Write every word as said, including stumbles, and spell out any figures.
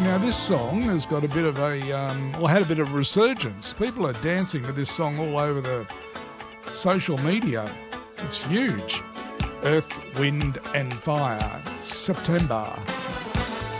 Now this song has got a bit of a, um, well, had a bit of resurgence. People are dancing to this song all over the social media. It's huge. Earth, Wind and Fire, September.